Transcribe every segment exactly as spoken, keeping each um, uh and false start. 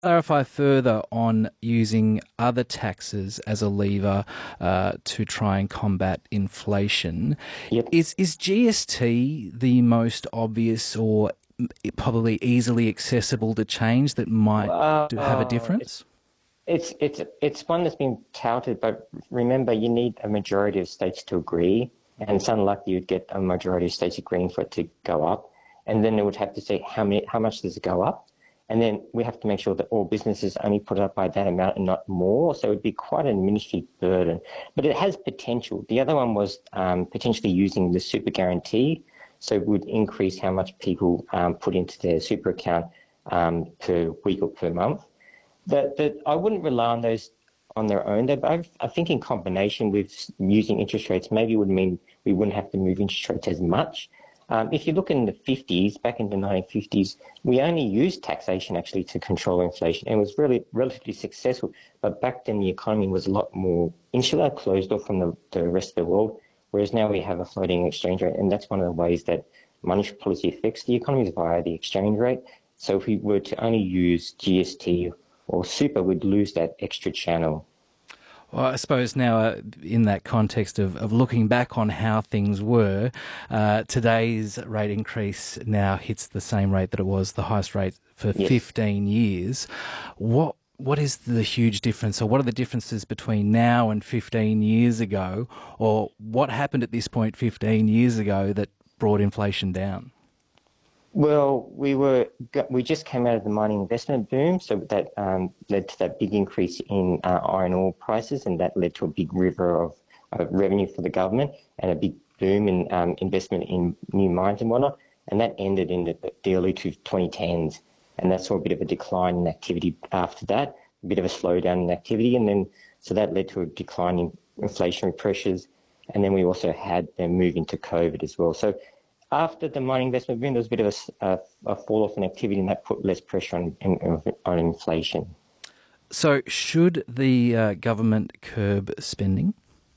clarify further on using other taxes as a lever uh, to try and combat inflation. Yep. Is is G S T the most obvious or probably easily accessible to change that might do, have a Uh, difference? it's it's it's one that's been touted, but remember, you need a majority of states to agree, and it's unlikely you'd get a majority of states agreeing for it to go up. And then they would have to say how many, how much does it go up, and then we have to make sure that all businesses only put it up by that amount and not more. So it'd be quite an administrative burden, but it has potential. The other one was um, potentially using the super guarantee, so it would increase how much people um, put into their super account um, per week or per month. That that I wouldn't rely on those on their own, though. But I, I think in combination with using interest rates, maybe would mean we wouldn't have to move interest rates as much. Um, if you look in the fifties, back in the nineteen fifties, we only used taxation actually to control inflation, and it was really relatively successful. But back then, the economy was a lot more insular, closed off from the, the rest of the world. Whereas now we have a floating exchange rate, and that's one of the ways that monetary policy affects the economy is via the exchange rate. So if we were to only use G S T or super, we'd lose that extra channel. Well, I suppose now, uh, in that context of, of looking back on how things were, uh, today's rate increase now hits the same rate that it was, the highest rate for Yes. fifteen years. What what is the huge difference, or what are the differences between now and fifteen years ago, or what happened at this point fifteen years ago that brought inflation down? Well, we were we just came out of the mining investment boom, so that um, led to that big increase in uh, iron ore prices, and that led to a big river of uh, revenue for the government and a big boom in um, investment in new mines and whatnot. And that ended in the, the early twenty tens, and that saw a bit of a decline in activity after that, a bit of a slowdown in activity, and then so that led to a decline in inflationary pressures, and then we also had the move into COVID as well. So after the mining investment boom, there was a bit of a, a, a fall off in activity, and that put less pressure on, on, on inflation. So, should the uh, government curb spending?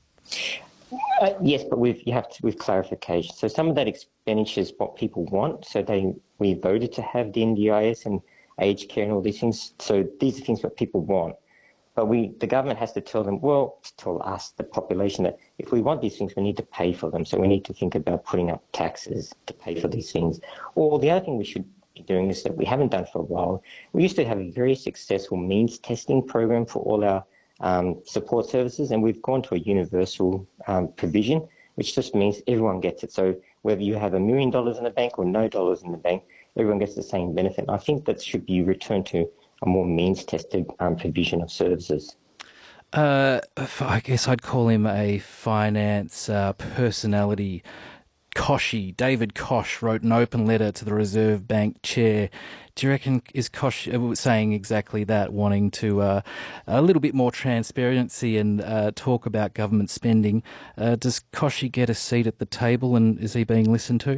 Uh, yes, but with you have to with clarification. So some of that expenditure is what people want. So they we voted to have the N D I S and aged care and all these things. So these are things that people want. But we, the government has to tell them, well, tell us, the population, that if we want these things, we need to pay for them. So we need to think about putting up taxes to pay for these things. Or the other thing we should be doing is that we haven't done for a while. We used to have a very successful means testing program for all our um, support services, and we've gone to a universal um, provision, which just means everyone gets it. So whether you have a million dollars in the bank or no dollars in the bank, everyone gets the same benefit. And I think that should be returned to a more means-tested um, provision of services. Uh, I guess I'd call him a finance uh, personality. Koshy, David Koch, wrote an open letter to the Reserve Bank chair. Do you reckon is Koch uh, saying exactly that, wanting to uh, a little bit more transparency and uh, talk about government spending? Uh, does Koshy get a seat at the table, and is he being listened to?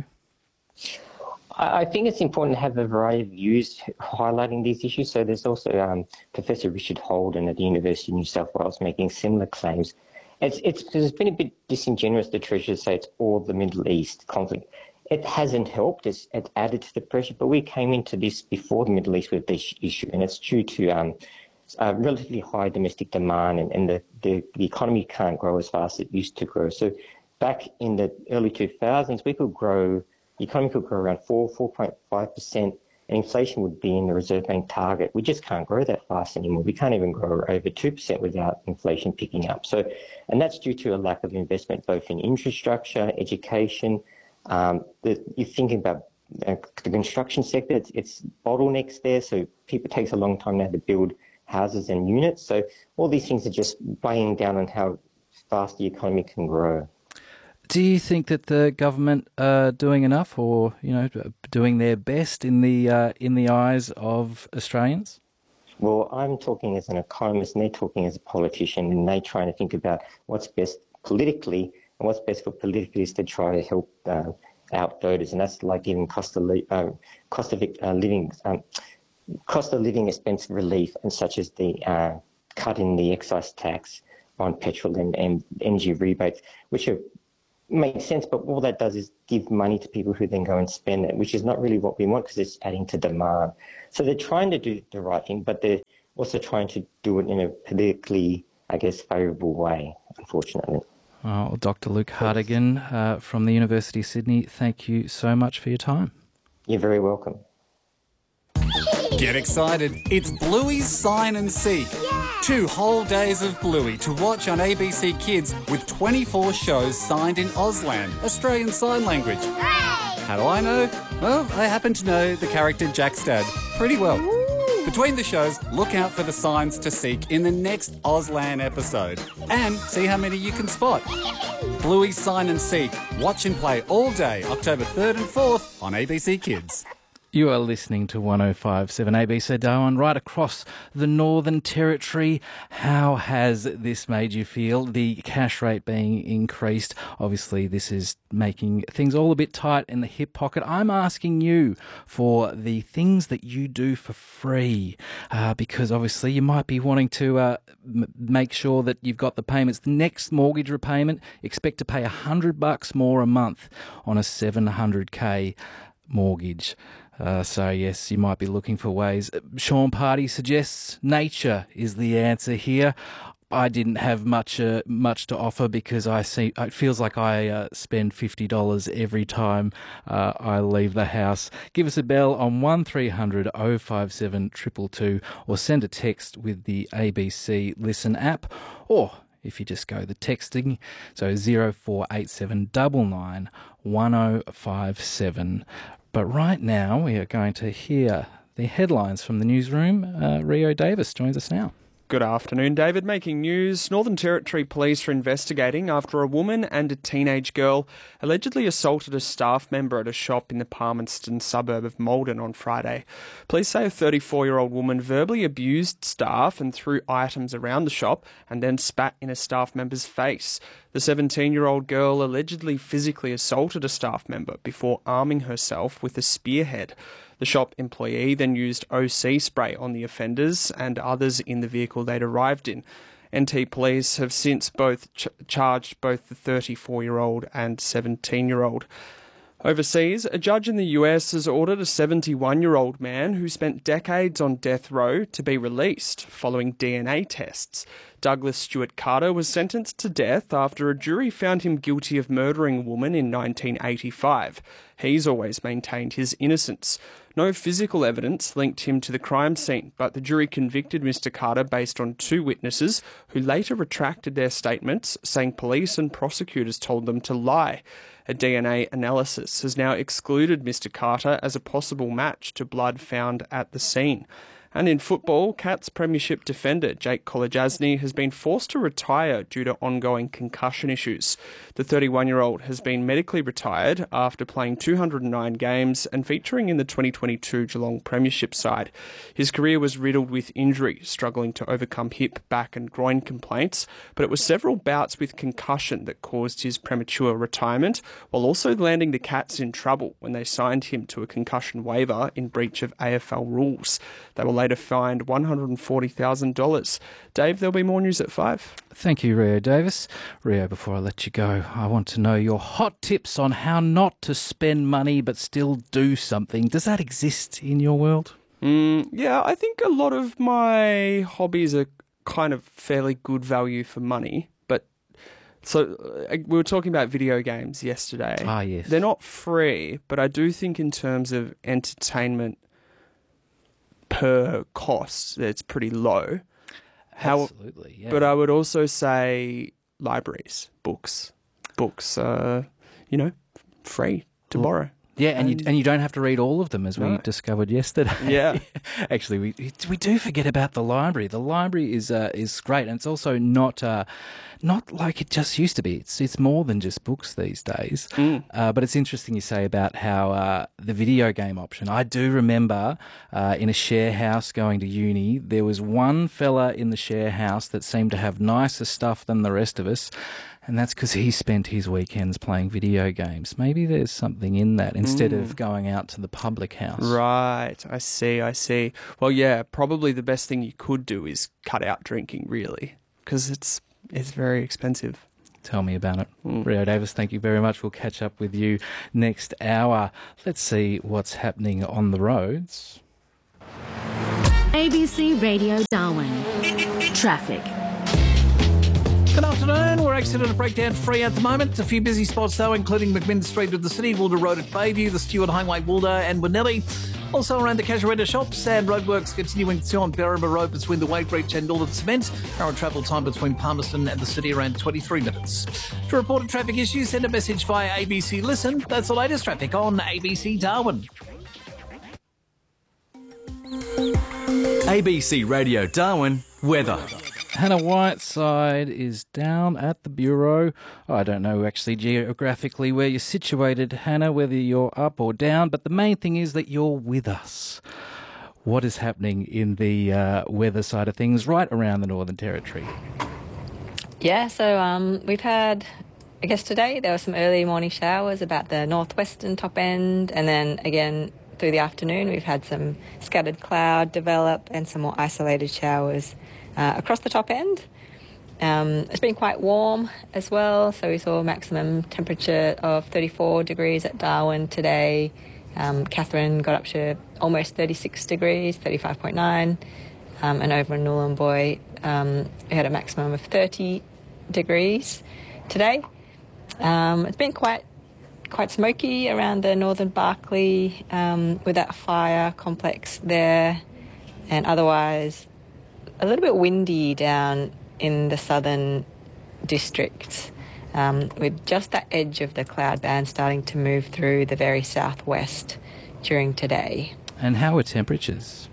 I think it's important to have a variety of views highlighting these issues. So there's also um, Professor Richard Holden at the University of New South Wales making similar claims. It's, it's, it's been a bit disingenuous, the Treasurer, to say it's all the Middle East conflict. It hasn't helped. It's, it's added to the pressure, but we came into this before the Middle East with this issue, and it's due to um, uh, relatively high domestic demand, and, and the, the, the economy can't grow as fast as it used to grow. So back in the early two thousands, we could grow the economy could grow around four, four point five percent, and inflation would be in the Reserve Bank target. We just can't grow that fast anymore. We can't even grow over two percent without inflation picking up. So, and that's due to a lack of investment both in infrastructure, education. Um, the, you're thinking about uh, the construction sector, it's, it's bottlenecks there. So people, it takes a long time now to build houses and units. So all these things are just weighing down on how fast the economy can grow. Do you think that the government are doing enough, or you know, doing their best in the uh, in the eyes of Australians? Well, I'm talking as an economist, and they're talking as a politician, and they're trying to think about what's best politically, and what's best for politically is to try to help uh, out voters, and that's like giving cost of li- uh, cost of uh, living um, cost of living expense relief, and such as the uh, cut in the excise tax on petrol and, and energy rebates, which are makes sense, but all that does is give money to people who then go and spend it, which is not really what we want because it's adding to demand. So they're trying to do the right thing, but they're also trying to do it in a politically, I guess, favourable way, unfortunately. Well, Doctor Luke Hartigan uh, from the University of Sydney, thank you so much for your time. You're very welcome. Get excited. It's Bluey's Sign and Seek. Yeah. Two whole days of Bluey to watch on A B C Kids with twenty-four shows signed in Auslan, Australian Sign Language. Hooray! How do I know? Well, I happen to know the character Jack's dad pretty well. Ooh. Between the shows, look out for the signs to seek in the next Auslan episode and see how many you can spot. Bluey's Sign and Seek. Watch and play all day, October third and fourth on A B C Kids. You are listening to one oh five point seven A B C Darwin right across the Northern Territory. How has this made you feel? The cash rate being increased. Obviously, this is making things all a bit tight in the hip pocket. I'm asking you for the things that you do for free uh, because obviously you might be wanting to uh, m- make sure that you've got the payments. The next mortgage repayment, expect to pay one hundred bucks more a month on a seven hundred k mortgage. Uh, so, yes, you might be looking for ways. Sean Party suggests nature is the answer here. I didn't have much uh, much to offer because I see it feels like I uh, spend fifty dollars every time uh, I leave the house. Give us a bell on one three hundred oh five seven two two two or send a text with the A B C Listen app, or if you just go the texting, so zero four eight seven nine nine one oh five seven. But right now, we are going to hear the headlines from the newsroom. Uh, Rio Davis joins us now. Good afternoon, David. Making news. Northern Territory Police are investigating after a woman and a teenage girl allegedly assaulted a staff member at a shop in the Palmerston suburb of Maldon on Friday. Police say a thirty-four-year-old woman verbally abused staff and threw items around the shop and then spat in a staff member's face. The seventeen-year-old girl allegedly physically assaulted a staff member before arming herself with a spearhead. The shop employee then used O C spray on the offenders and others in the vehicle they'd arrived in. N T police have since both ch- charged both the thirty-four-year-old and seventeen-year-old. Overseas, a judge in the U S has ordered a seventy-one-year-old man who spent decades on death row to be released following D N A tests. Douglas Stewart Carter was sentenced to death after a jury found him guilty of murdering a woman in nineteen eighty-five. He's always maintained his innocence. No physical evidence linked him to the crime scene, but the jury convicted Mister Carter based on two witnesses who later retracted their statements, saying police and prosecutors told them to lie. A D N A analysis has now excluded Mister Carter as a possible match to blood found at the scene. And in football, Cats Premiership defender Jake Kolodjasny has been forced to retire due to ongoing concussion issues. The thirty-one-year-old has been medically retired after playing two hundred nine games and featuring in the twenty twenty-two Geelong Premiership side. His career was riddled with injury, struggling to overcome hip, back and groin complaints, but it was several bouts with concussion that caused his premature retirement, while also landing the Cats in trouble when they signed him to a concussion waiver in breach of A F L rules. They were later fined one hundred forty thousand dollars. Dave, there'll be more news at five. Thank you, Rio Davis. Rio, before I let you go, I want to know your hot tips on how not to spend money but still do something. Does that exist in your world? Mm, yeah, I think a lot of my hobbies are kind of fairly good value for money. But so uh, we were talking about video games yesterday. Ah, yes. They're not free, but I do think in terms of entertainment per cost, it's pretty low. How, Absolutely, yeah. But I would also say libraries, books. Books are, you know, free to Well, borrow. Yeah, and, And- you and you don't have to read all of them, as we No. discovered yesterday. Yeah. Actually, we we do forget about the library. The library is uh, is great, and it's also not uh, not like it just used to be. It's it's more than just books these days. Mm. Uh, but it's interesting you say about how uh, the video game option. I do remember uh, in a share house going to uni, there was one fella in the share house that seemed to have nicer stuff than the rest of us. And that's because he spent his weekends playing video games. Maybe there's something in that instead Mm. of going out to the public house. Right, I see, I see. Well, yeah, probably the best thing you could do is cut out drinking, really, because it's it's very expensive. Tell me about it. Mm. Rio Davis, thank you very much. We'll catch up with you next hour. Let's see what's happening on the roads. A B C Radio Darwin. Traffic. Good afternoon. We're accident and breakdown free at the moment. A few busy spots though, including McMinn Street of the City, Woolder Road at Bayview, the Stewart Highway, Woolder and Winnelli. Also around the Casuarina shops and roadworks continuing to on Berrima Road between the Wade Reach and Northern Cement. Current travel time between Palmerston and the city around twenty-three minutes. To report a traffic issue, send a message via A B C Listen. That's the latest traffic on A B C Darwin. A B C Radio Darwin weather. Hannah Whiteside is down at the Bureau. I don't know actually geographically where you're situated, Hannah, whether you're up or down, but the main thing is that you're with us. What is happening in the uh, weather side of things right around the Northern Territory? Yeah, so um, we've had, I guess today there were some early morning showers about the northwestern top end, and then again through the afternoon we've had some scattered cloud develop and some more isolated showers Uh, across the top end. Um, it's been quite warm as well, so we saw a maximum temperature of thirty-four degrees at Darwin today. Um, Katherine got up to almost thirty-six degrees, thirty-five point nine, um, and over in Nhulunbuy um, we had a maximum of thirty degrees today. Um, it's been quite quite smoky around the northern Barkly um, with that fire complex there, and otherwise a little bit windy down in the southern districts, um, with just that edge of the cloud band starting to move through the very southwest during today. And how are temperatures?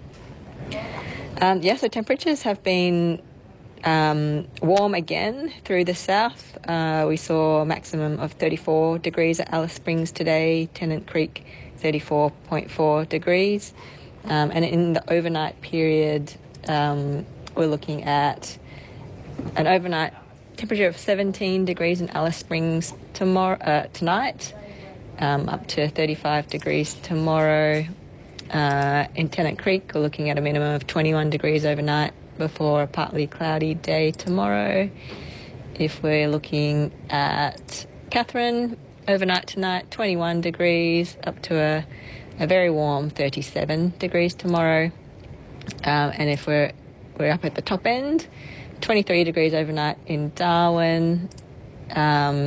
Um, yeah, so temperatures have been um, warm again through the south. Uh, we saw a maximum of thirty-four degrees at Alice Springs today, Tennant Creek thirty-four point four degrees. Um, and in the overnight period, um, we're looking at an overnight temperature of seventeen degrees in Alice Springs tomorrow, uh, tonight, um, up to thirty-five degrees tomorrow. Uh, in Tennant Creek, we're looking at a minimum of twenty-one degrees overnight before a partly cloudy day tomorrow. If we're looking at Katherine, overnight tonight, twenty-one degrees, up to a, a very warm thirty-seven degrees tomorrow. Um, and if we're we're up at the top end, twenty-three degrees overnight in Darwin, um,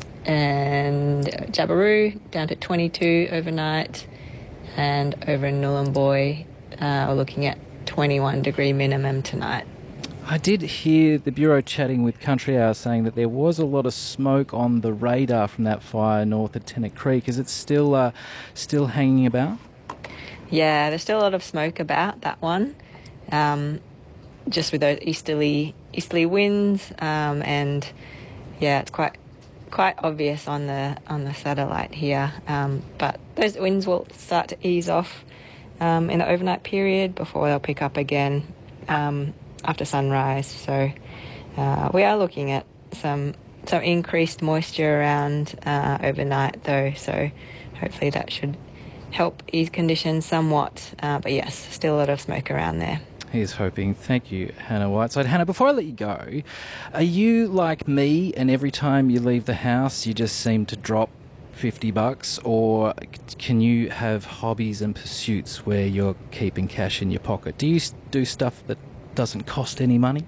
and Jabiru down to twenty-two overnight, and over in Nhulunbuy uh, we're looking at twenty-one degree minimum tonight. I did hear the Bureau chatting with Country Hour saying that there was a lot of smoke on the radar from that fire north of Tennant Creek. Is it still uh, still hanging about? Yeah, there's still a lot of smoke about that one. Um, just with those easterly easterly winds, um, and yeah, it's quite quite obvious on the on the satellite here. Um, but those winds will start to ease off um, in the overnight period before they'll pick up again um, after sunrise. So uh, we are looking at some some increased moisture around uh, overnight, though. So hopefully that should help ease conditions somewhat. Uh, but yes, still a lot of smoke around there. He's hoping. Thank you, Hannah Whiteside. Hannah, before I let you go, are you like me and every time you leave the house you just seem to drop fifty bucks, or can you have hobbies and pursuits where you're keeping cash in your pocket? Do you do stuff that doesn't cost any money?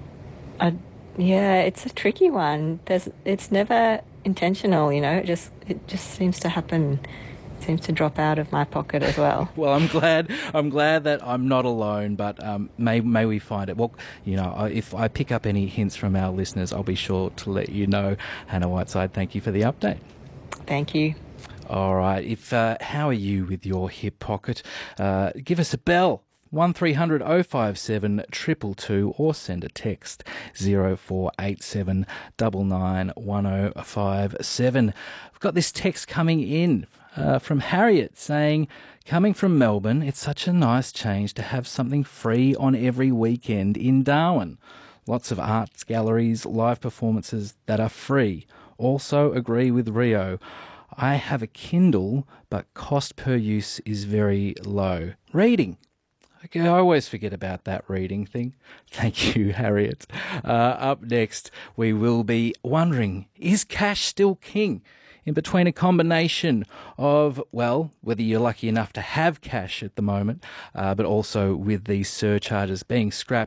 Uh, yeah, it's a tricky one. There's, it's never intentional, you know. It just it just seems to happen. Seems to drop out of my pocket as well. Well, I'm glad. I'm glad that I'm not alone. But um, may may we find it. Well, you know, if I pick up any hints from our listeners, I'll be sure to let you know. Hannah Whiteside, thank you for the update. Thank you. All right. If uh, how are you with your hip pocket? Uh, give us a bell. one three hundred oh five seven two two two or send a text zero four eight seven nine nine one oh five seven. I've got this text coming in uh, from Harriet saying, coming from Melbourne, it's such a nice change to have something free on every weekend in Darwin. Lots of arts galleries, live performances that are free. Also agree with Rio. I have a Kindle, but cost per use is very low. Reading. Okay, I always forget about that reading thing. Thank you, Harriet. Uh, up next, we will be wondering, is cash still king? In between a combination of, well, whether you're lucky enough to have cash at the moment, uh, but also with these surcharges being scrapped